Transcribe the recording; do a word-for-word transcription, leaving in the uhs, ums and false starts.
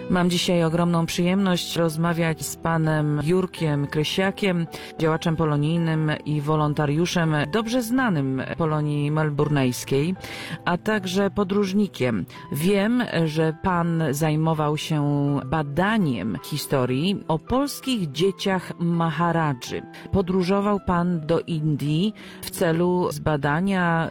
Mam dzisiaj ogromną przyjemność rozmawiać z panem Jurkiem Krysiakiem, działaczem polonijnym i wolontariuszem dobrze znanym Polonii melburnejskiej, a także podróżnikiem. Wiem, że pan zajmował się badaniem historii o polskich dzieciach Maharadży. Podróżował pan do Indii w celu zbadania